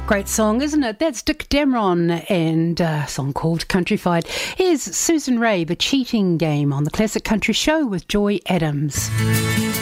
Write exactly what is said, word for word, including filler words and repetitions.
Great song, isn't it? That's Dick Damron and a song called Countryfied. Here's Susan Rae, The Cheating Game on the Classic Country Show with Joy Adams.